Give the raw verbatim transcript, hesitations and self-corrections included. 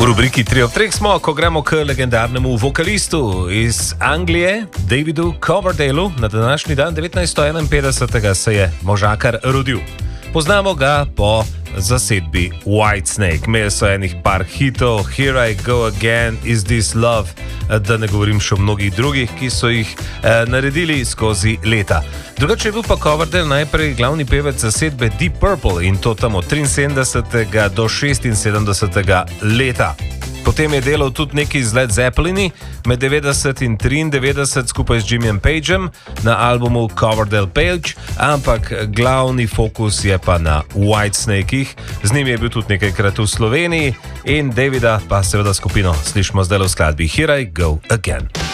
rubriki tri ob treh smo, ko gremo k legendarnemu vokalistu iz Anglije, Davidu Coverdaleu. Na današnji dan devetnajststo enainpetdeset se je možakar rodil. Poznamo ga po zasedbi Whitesnake. Imeli so enih par hitov, Here I Go Again, Is This Love, da ne govorim še o mnogih drugih, ki so jih eh, naredili skozi leta. Drugače je bil pa Coverdale najprej glavni pevec zasedbe Deep Purple in to tam od triinsedemdesetega do šestinsedemdesetega leta. Potem je delal tudi nekaj z Led Zeppelini, med devetdeset in triindevetdeset skupaj z Jimmyjem Pageom na albumu Coverdale Page, ampak glavni fokus je pa na Whitesnakih. Z njimi je bil tudi nekajkrat v Sloveniji in Davida pa seveda skupino slišimo zdaj v skladbi Here I Go Again.